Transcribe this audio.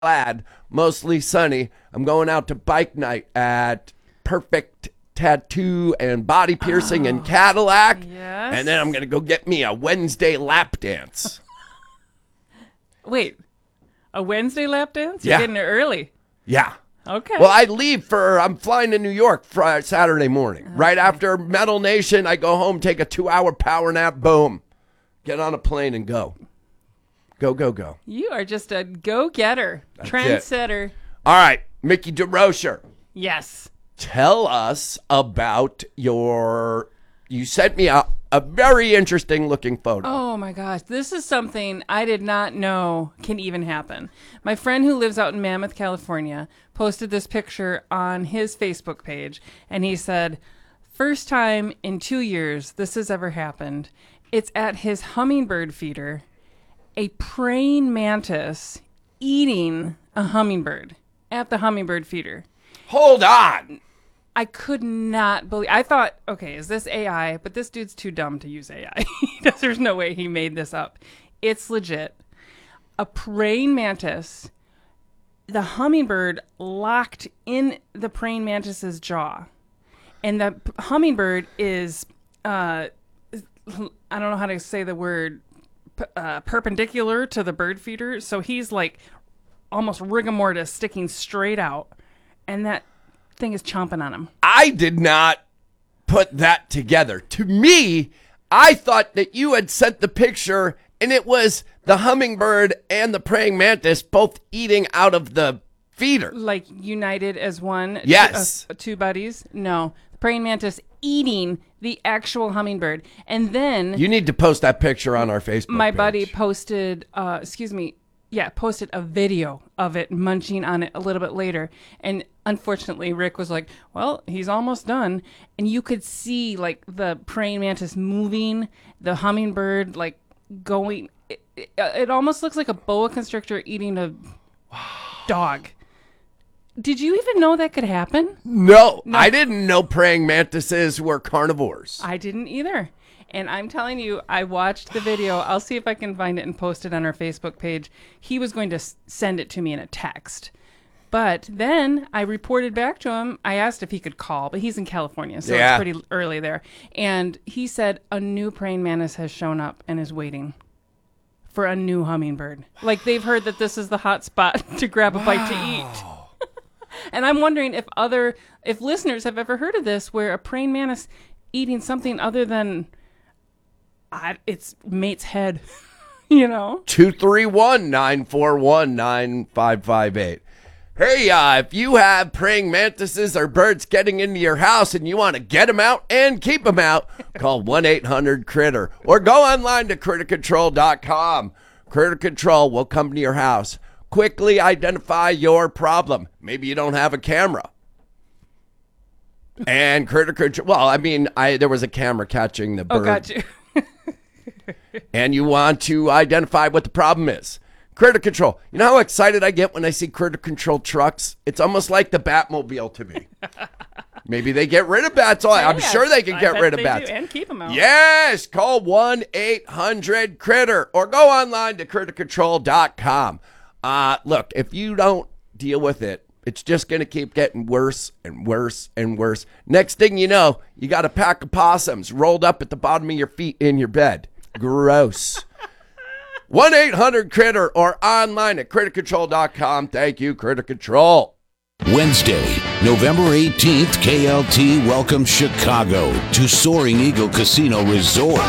glad, mostly sunny. I'm going out to bike night at Perfect Tattoo and Body Piercing in Cadillac. Yes. And then I'm going to go get me a Wednesday lap dance. Wait, a Wednesday lap dance? Yeah. You're getting it early. Yeah. Okay. Well, I'm flying to New York Friday, Saturday morning. Okay. Right after Metal Nation, I go home, take a 2-hour power nap, boom. Get on a plane and go. Go, go, go. You are just a go-getter, trendsetter. All right, Mickey DeRocher. Yes. Tell us about you sent me a very interesting looking photo. Oh my gosh, this is something I did not know can even happen. My friend who lives out in Mammoth, California, posted this picture on his Facebook page, and he said, first time in 2 years this has ever happened. It's at his hummingbird feeder, a praying mantis eating a hummingbird at the hummingbird feeder. Hold on. I could not believe. I thought, okay, is this AI? But this dude's too dumb to use AI. There's no way he made this up. It's legit. A praying mantis, the hummingbird locked in the praying mantis's jaw. And the hummingbird is, I don't know how to say the word, perpendicular to the bird feeder. So he's like almost rigor mortis sticking straight out. And that thing is chomping on him. I did not put that together. To me, I thought that you had sent the picture and it was the hummingbird and the praying mantis both eating out of the feeder. Like united as one? Yes. Two buddies? No. The praying mantis eating the actual hummingbird. And then You need to post that picture on our Facebook my page. buddy posted, posted a video of it munching on it a little bit later. And unfortunately, Rick was like, well, he's almost done. And you could see like the praying mantis moving, the hummingbird like going. It almost looks like a boa constrictor eating a dog. Did you even know that could happen? No, I didn't know praying mantises were carnivores. I didn't either. And I'm telling you, I watched the video. I'll see if I can find it and post it on our Facebook page. He was going to send it to me in a text. But then I reported back to him. I asked if he could call, but he's in California, so It's pretty early there. And he said a new praying mantis has shown up and is waiting for a new hummingbird. Like they've heard that this is the hot spot to grab a bite to eat. And I'm wondering if listeners have ever heard of this, where a praying mantis eating something other than its mate's head, 231-941-9558. Hey, if you have praying mantises or birds getting into your house and you want to get them out and keep them out, call 1-800-CRITTER or go online to CritterControl.com. Critter Control will come to your house. Quickly identify your problem. Maybe you don't have a camera. And Critter Control, there was a camera catching the bird. Oh, got you. And you want to identify what the problem is. Critter Control. You know how excited I get when I see Critter Control trucks? It's almost like the Batmobile to me. Maybe they get rid of bats. I'm sure they can get rid of bats. And keep them out. Yes. Call 1-800-CRITTER or go online to CritterControl.com. Look, if you don't deal with it, it's just going to keep getting worse and worse and worse. Next thing you know, you got a pack of possums rolled up at the bottom of your feet in your bed. Gross. 1-800-CRITTER or online at CritterControl.com. Thank you, Critter Control. Wednesday, November 18th, KLT welcomes Chicago to Soaring Eagle Casino Resort.